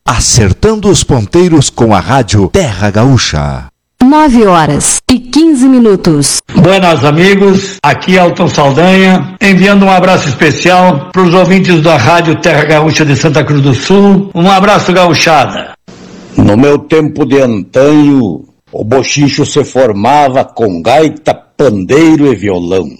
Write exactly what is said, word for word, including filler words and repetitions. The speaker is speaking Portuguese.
Acertando os ponteiros com a rádio Terra Gaúcha. Nove horas e quinze minutos. Buenas amigos, aqui é Elton Saldanha, enviando um abraço especial para os ouvintes da rádio Terra Gaúcha de Santa Cruz do Sul. Um abraço, gauchada. No meu tempo de antanho, o bochicho se formava com gaita, pandeiro e violão.